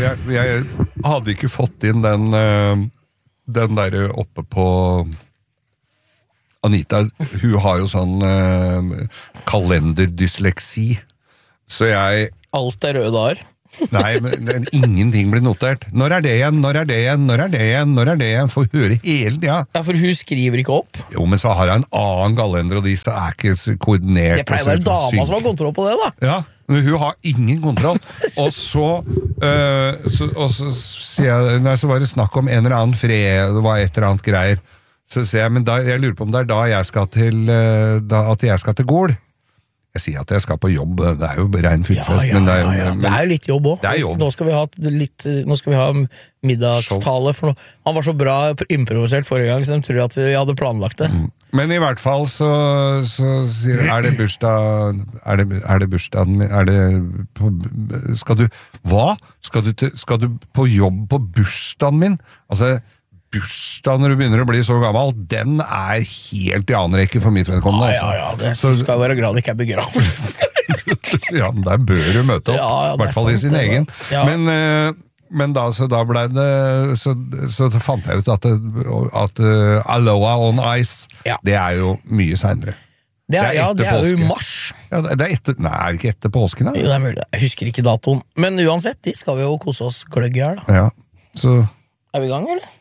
jeg hadde ikke fått inn den der oppe på Anita, hun har jo sånn kalenderdysleksi, så jeg... Alt røde dager. Nei, men ingenting blir notert. Når er det igjen? Når er det igjen? Når er det igjen? Når er det igjen? Får høre hele tida. Ja, for hun skriver ikke opp. Jo, men så har jeg en annen kalender, og de er ikke koordinert. Det pleier å være dama som har kontroll på det, da. Ja, men hun har ingen kontroll. Og så sier jeg, nei, så var det snakk om en eller annen fred, det var et eller annet greier. Så sier jeg, men jeg lurer på om det er da jeg skal til Gård. Jeg sier at jeg skal på jobb, det er jo ren fyllfest, men det er jo litt jobb også. Nå skal vi ha middagstale, for han var så bra improvisert forrige gang, så de tror at vi hadde planlagt det. Men i hvert fall så sier er det bursdag, er det bursdagen min, skal du på jobb på bursdagen min? Altså, bursdag når du begynner å bli så gammel, den er helt i annen rekke for mitt vedkommende. Ja, det skal være glad det ikke er begravelse. Ja, men der bør du møte opp, i hvert fall i sin egen. Ja. Men da ble det, så fant jeg ut at Aloha on Ice, det er jo mye senere. Det er jo i mars. Ja, det er etter, nei, er det ikke etter påsken da? Jo, det er mulig. Jeg husker ikke datoen. Men uansett, de skal vi jo kose oss gløgg her da. Ja, så... Er vi i gang, eller?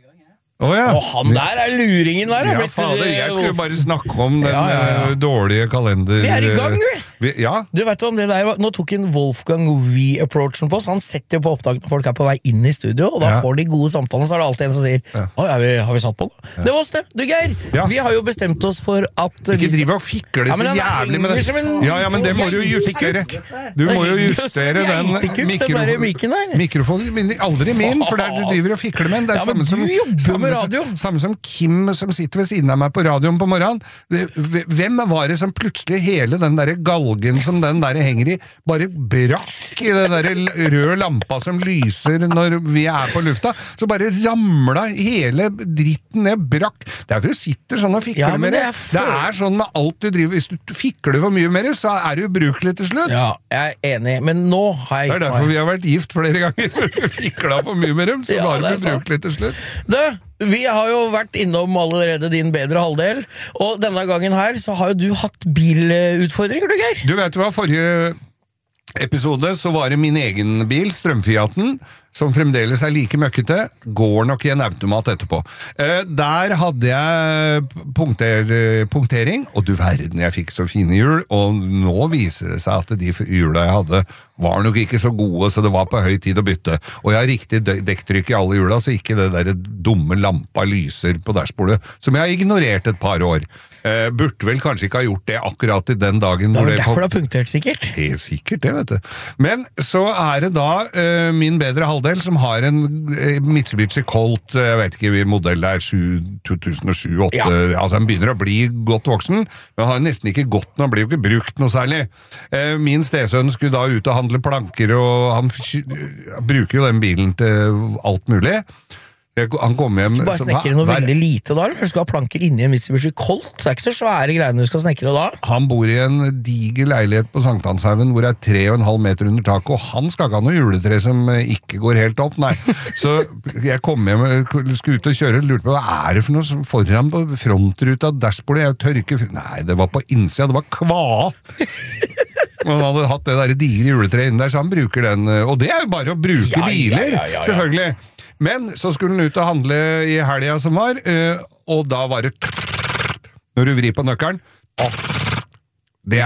Ja. Og han der er luringen der. Ja, fader, jeg skulle bare snakke om den dårlige kalender. Vi er i gang, Ja. Du vet om det der, nå tok en Wolfgang V-approachen på oss. Han setter jo på opptak når folk er på vei inn i studio, og da får de gode samtaler, så er det alltid en som sier har vi satt på det? Det var oss det, du Geir. Vi har jo bestemt oss for at ikke drive og fikle så jævlig med det. Ja, men det må du jo justere. Du må jo justere den mikrofonen. Aldri min, for der du driver og fikler med den. Det er samme som Kim som sitter ved siden av meg på radioen på morgenen. Hvem var det som plutselig hele den der galgen som den der henger i, bare brakk i den der røde lampa som lyser når vi er på lufta, så bare ramla hele dritten ned, brakk. Derfor du sitter sånn og fikler med det. Det er sånn med alt du driver, hvis du fikler for mye med det, så er du ubrukelig til slutt. Ja, jeg er enig, men nå har jeg... Det er derfor vi har vært gift flere ganger, fikla for mye med dem, så var det ubrukelig til slutt. Vi har jo vært innom allerede din bedre halvdel, og denne gangen her så har jo du hatt bilutfordringer, du Geir. Du vet hva, forrige episode så var det min egen bil, Strømfiaten, som fremdeles er like møkkete, går nok i en automat etterpå. Der hadde jeg punktering, og du verden, jeg fikk så fine hjul, og nå viser det seg at de hjula jeg hadde var nok ikke så gode, så det var på høy tid å bytte. Og jeg har riktig dekktrykk i alle hjula, så ikke det der dumme lampa lyser på dashbordet, som jeg har ignorert et par år. Burde vel kanskje ikke ha gjort det akkurat i den dagen. Det var derfor du har punktert, sikkert. Helt sikkert, det vet du. Men så er det da min bedre halvdel som har en Mitsubishi Colt, jeg vet ikke, modell er 2007-2008, altså han begynner å bli godt voksen, men han har nesten ikke gått, han blir jo ikke brukt noe særlig. Min stesønn skulle da ut og handle planker, og han bruker jo den bilen til alt mulig. Han kom hjem... Du bare snekrer noe veldig lite da, eller? Du skal ha planker inni en Mitsubishi Colt, det er ikke så svære greiene du skal snekre da. Han bor i en diger leilighet på Sankthanshaugen, hvor det er 3,5 meter under taket, og han skal ikke ha noe juletre som ikke går helt opp, nei. Så jeg kom hjem, skulle ut og kjøre, lurte på, hva er det for noe foran på frontruta, dashbordet, jeg tør ikke... Nei, det var på innsida, det var kva! Han hadde hatt det der digre juletreet inne der, så han bruker den, og det er jo bare å bruke biler, selvfølgelig. Men så skulle han ut og handle i helga som var, og da var det når du vrir på nøkkelen. Det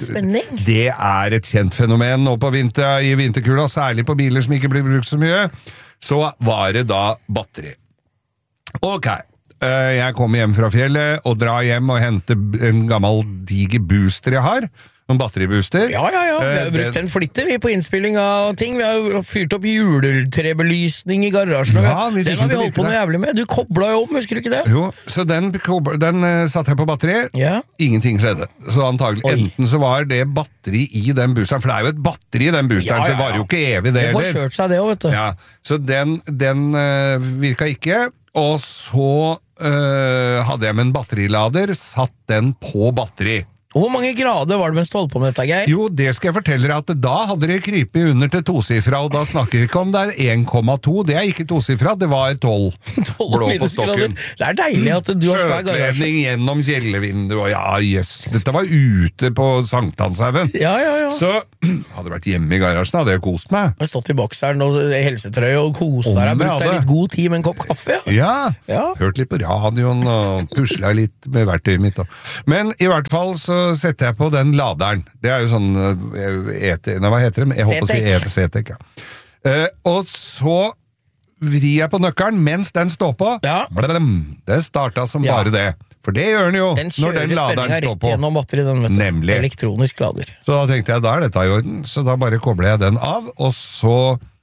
er et kjent fenomen nå på i vinterkula, særlig på biler som ikke blir brukt så mye. Så var det da batteri. Ok, jeg kommer hjem fra fjellet og drar hjem og henter en gammel diger booster jeg har. Noen batteribooster. Ja. Vi har brukt en flitte vi på innspilling av ting. Vi har fyrt opp juletrebelysning i garasjen. Ja, den har vi holdt på noe jævlig med. Du koblet jo om, husker du ikke det? Jo, så den satte jeg på batteri. Ingenting skjedde. Så antagelig, enten så var det batteri i den boosteren, for det er jo et batteri i den boosteren, så det var jo ikke evig det. Det får kjørt seg det også, vet du. Ja, så den virket ikke, og så hadde jeg med en batterilader, satt den på batteri. Hvor mange grader var det mens du holdt på med dette, Geir? Jo, det skal jeg fortelle deg, at da hadde det krypet under til tosifra, og da snakker vi ikke om det 1,2, det ikke tosifra, det var 12. 12 Blå på stokken. Det deilig at du har svær garasje. Sjøkledning gjennom kjellervinduet, og ja, jøss, dette var ute på Sankthanshaugen. Ja. Så hadde vært hjemme i garasjen, hadde jeg kost meg. Jeg har stått i bokseren og helsetrøye og koset deg, brukt deg litt god tid med en kopp kaffe. Ja, hørt litt på radioen og puslet litt med verktøyet mitt. Men i hvert fall så setter jeg på den laderen. Det jo sånn hva heter det? Jeg håper å si CTEC, ja. Og så vrir jeg på nøkkelen mens den står på. Det startet som bare det. For det gjør den jo når den laderen står på. Gjennom batteri, den, nemlig. Elektronisk lader. Så da tenkte jeg, da dette i orden. Så da bare kobler jeg den av, og så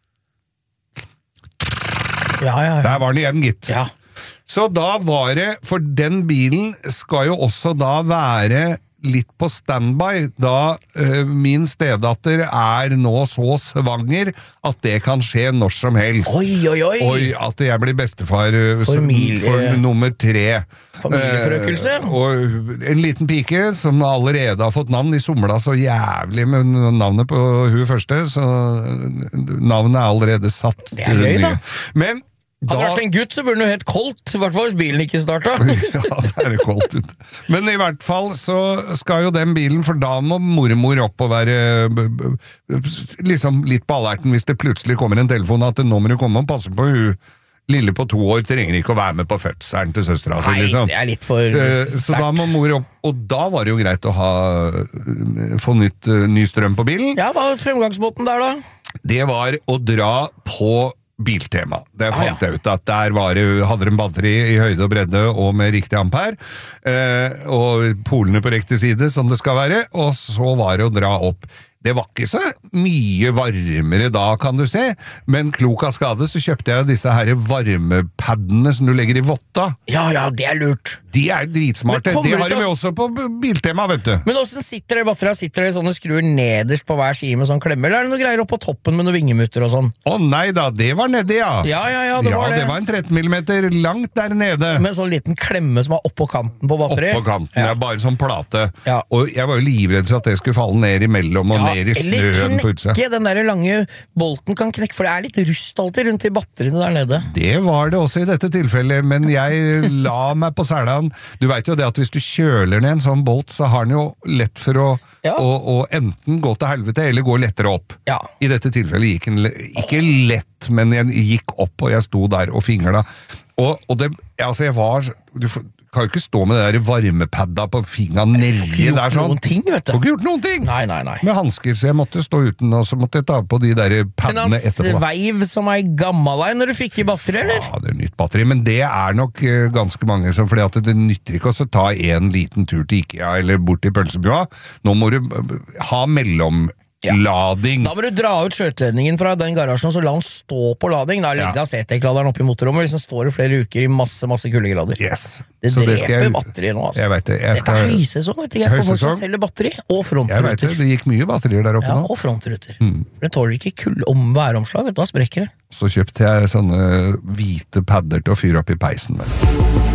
Der var den igjen, gitt. Ja. Så da var det, for den bilen skal jo også da være litt på standby, da min stedatter nå så svanger at det kan skje når som helst. Oi, at jeg blir bestefar for nummer 3. Familieforøkelse. Og en liten pike som allerede har fått navn, de somla så jævlig med navnet på hun første, så navnet allerede satt. Det gøy, da. Men hadde det vært en gutt, så burde den jo helt koldt, i hvert fall hvis bilen ikke startet. Ja, det koldt ut. Men i hvert fall så skal jo den bilen, for da må mormor opp og være liksom litt på alerten hvis det plutselig kommer en telefon at nå må du komme og passe på hun. Lille på 2 år trenger ikke å være med på fødselen til søstera si, liksom. Nei, det litt for sterkt. Så da må mor opp, og da var det jo greit å få ny strøm på bilen. Ja, hva var fremgangsmåten der da? Det var å dra på Biltema. Det fant jeg ut at der hadde de batteri i høyde og bredde og med riktig ampere, og polene på riktig side som det skal være, og så var det å dra opp. Det var ikke så mye varmere da, kan du se, men klok av skade så kjøpte jeg disse her varmepaddene som du legger i votta. Ja, det lurt. De dritsmarte. Det har de også på Biltema, vet du. Men hvordan sitter det batteriet? Sitter det sånne skruer nederst på hver side med sånn klemmer, eller er det noe greier opp på toppen med noen vingemutter og sånn? Nei da, det var nede, ja. Ja, det var det. Det var en 13 millimeter langt der nede. Med en sånn liten klemme som var oppå kanten på batteriet. Oppå kanten, ja. Bare sånn plate. Ja. Og jeg var jo livredd for at det skulle falle ned imellom og ned i snøen på utsida. Eller knekke, den der lange bolten kan knekke, for det litt rust alltid rundt i batteriene der nede. Det var det også i dette tilfellet, men jeg la meg på sælan. Du vet jo det at hvis du kjøler ned en sånn bolt, så har den jo lett for å enten gå til helvete eller gå lettere opp. Ja. I dette tilfellet gikk den ikke lett, men jeg gikk opp, og jeg sto der og fingret. Og det, altså jeg var... Du kan jo ikke stå med det der varmepadda på fingeren nedi der sånn. Noen ting, vet du. Du har ikke gjort noen ting. Nei. Med hansker, så jeg måtte stå uten, og så måtte jeg ta på de der paddene etterpå. Men han sveiv som ei gammel ei når du fikk i batteri, eller? Ja, det nytt batteri, men det nok ganske mange som, fordi at det nytter ikke å ta en liten tur til IKEA eller bort til pølsebua. Nå må du ha lading. Da må du dra ut skjøteledningen fra den garasjen, så la den stå på lading. Da legger CTEC-laderen opp i motorrommet, hvis den står i flere uker i masse kuldegrader. Yes. Det dreper batteri nå, altså. Jeg vet det. Dette høysesong, vet du, for folk som selger batteri og frontruter. Jeg vet det gikk mye batterier der oppe nå. Og frontruter. Det tåler ikke væromslag, da sprekker det. Så kjøpte jeg sånne hvite padder til å fyre opp i peisen med.